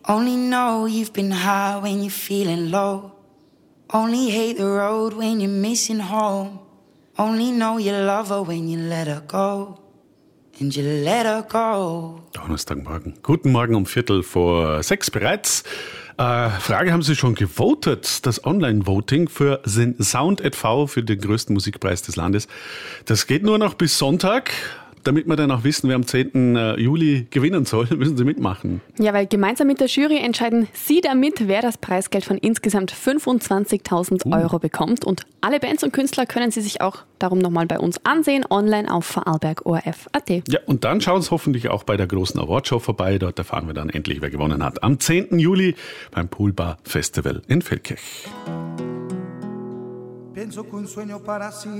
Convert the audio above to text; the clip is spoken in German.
Only know you've been high when you're feeling low. Only hate the road when you're missing home. Only know you love her when you let her go. And you let her go. Donnerstagmorgen. Guten Morgen um 5:45 bereits. Frage, haben Sie schon gewotet? Das Online-Voting für den Sound @V für den größten Musikpreis des Landes. Das geht nur noch bis Sonntag. Damit wir dann auch wissen, wer am 10. Juli gewinnen soll, müssen Sie mitmachen. Ja, weil gemeinsam mit der Jury entscheiden Sie damit, wer das Preisgeld von insgesamt 25.000 Euro bekommt. Und alle Bands und Künstler können Sie sich auch darum nochmal bei uns ansehen, online auf vorarlberg.orf.at. Ja, und dann schauen Sie hoffentlich auch bei der großen Awardshow vorbei. Dort erfahren wir dann endlich, wer gewonnen hat. Am 10. Juli beim Poolbar Festival in Feldkirch.